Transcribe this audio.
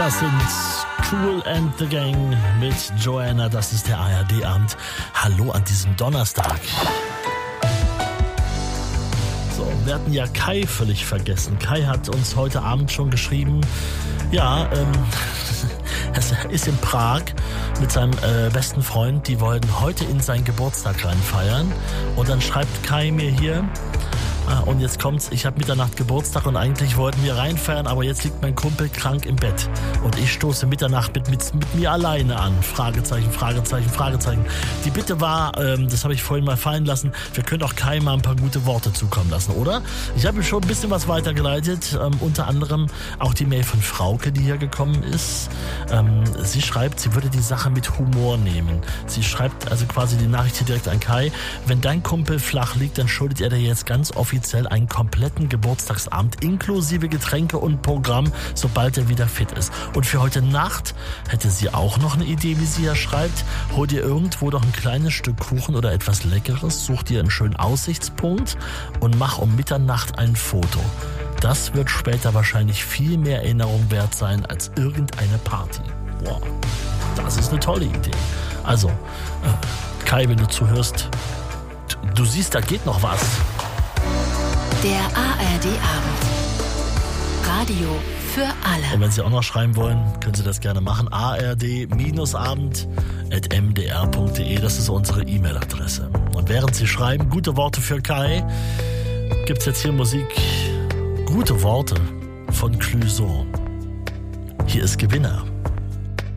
Das sind Kool and the Gang mit Joanna. Das ist der ARD-Abend. Hallo an diesem Donnerstag. So, wir hatten ja Kai völlig vergessen. Kai hat uns heute Abend schon geschrieben, ja, er ist in Prag mit seinem besten Freund. Die wollten heute in seinen Geburtstag reinfeiern. Und dann schreibt Kai mir hier, und jetzt kommt's, ich habe Mitternacht Geburtstag und eigentlich wollten wir reinfeiern, aber jetzt liegt mein Kumpel krank im Bett. Und ich stoße Mitternacht mit mir alleine an. Fragezeichen, Fragezeichen, Fragezeichen. Die Bitte war, das habe ich vorhin mal fallen lassen, wir können auch Kai mal ein paar gute Worte zukommen lassen, oder? Ich habe ihm schon ein bisschen was weitergeleitet, unter anderem auch die Mail von Frauke, die hier gekommen ist. Sie schreibt, sie würde die Sache mit Humor nehmen. Sie schreibt also quasi die Nachricht hier direkt an Kai. Wenn dein Kumpel flach liegt, dann schuldet er dir jetzt ganz offiziell einen kompletten Geburtstagsabend inklusive Getränke und Programm, sobald er wieder fit ist. Und für heute Nacht hätte sie auch noch eine Idee, wie sie hier schreibt. Hol dir irgendwo doch ein kleines Stück Kuchen oder etwas Leckeres, such dir einen schönen Aussichtspunkt und mach um Mitternacht ein Foto. Das wird später wahrscheinlich viel mehr Erinnerung wert sein als irgendeine Party. Boah, das ist eine tolle Idee. Also, Kai, wenn du zuhörst, du siehst, da geht noch was. Der ARD-Abend. Radio für alle. Und wenn Sie auch noch schreiben wollen, können Sie das gerne machen. ard-abend@mdr.de, das ist unsere E-Mail-Adresse. Und während Sie schreiben, gute Worte für Kai, gibt's jetzt hier Musik. Gute Worte von Clouseau. Hier ist Gewinner.